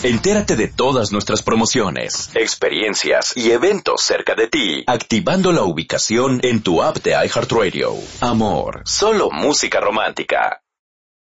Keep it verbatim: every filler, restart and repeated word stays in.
Entérate de todas nuestras promociones, experiencias y eventos cerca de ti, activando la ubicación en tu app de iHeartRadio. Amor, solo música romántica.